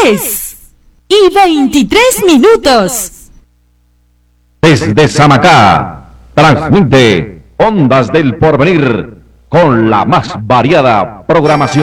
10:23. Desde Samacá, transmite Ondas del Porvenir con la más variada programación.